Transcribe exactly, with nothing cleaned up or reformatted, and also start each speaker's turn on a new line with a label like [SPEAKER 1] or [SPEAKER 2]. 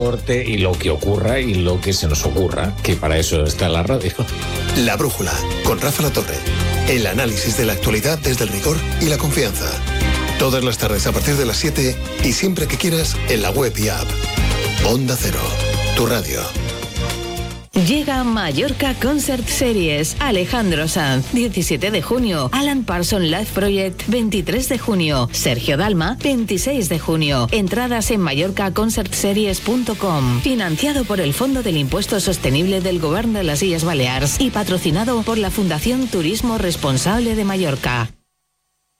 [SPEAKER 1] y lo que ocurra y lo que se nos ocurra, que para eso está la radio.
[SPEAKER 2] La Brújula, con Rafa La Torre. El análisis de la actualidad desde el rigor y la confianza. Todas las tardes a partir de las siete y siempre que quieras en la web y app. Onda Cero, tu radio.
[SPEAKER 3] Llega Mallorca Concert Series. Alejandro Sanz, diecisiete de junio. Alan Parsons Live Project, veintitrés de junio. Sergio Dalma, veintiséis de junio. Entradas en mallorca concert series punto com. Financiado por el Fondo del Impuesto Sostenible del Gobierno de las Illes Balears y patrocinado por la Fundación Turismo Responsable de Mallorca.